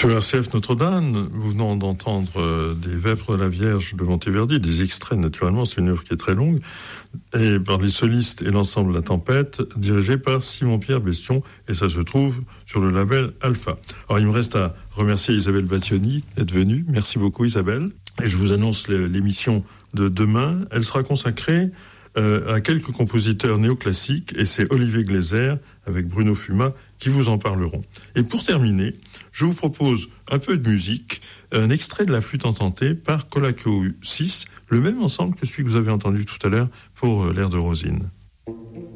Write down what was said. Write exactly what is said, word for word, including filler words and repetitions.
Sur R C F Notre-Dame, vous venez d'entendre euh, des Vêpres de la Vierge de Monteverdi, des extraits naturellement, c'est une œuvre qui est très longue, et par les solistes et l'ensemble de la Tempête, dirigé par Simon-Pierre Bestion, et ça se trouve sur le label Alpha. Alors il me reste à remercier Isabelle Battioni d'être venue. Merci beaucoup Isabelle. Et je vous annonce l'émission de demain. Elle sera consacrée euh, à quelques compositeurs néoclassiques, et c'est Olivier Gleiser avec Bruno Fuma qui vous en parleront. Et pour terminer, je vous propose un peu de musique, un extrait de la flûte ententée par Colacao six, le même ensemble que celui que vous avez entendu tout à l'heure pour l'air de Rosine.